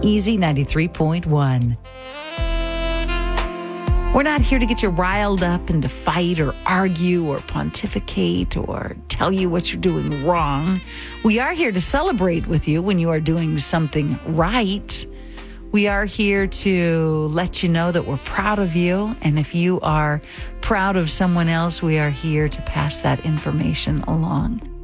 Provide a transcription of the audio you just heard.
Easy 93.1. We're not here to get you riled up and to fight or argue or pontificate or tell you what you're doing wrong. We are here to celebrate with you when you are doing something right. We are here to let you know that we're proud of you. And if you are proud of someone else, we are here to pass that information along.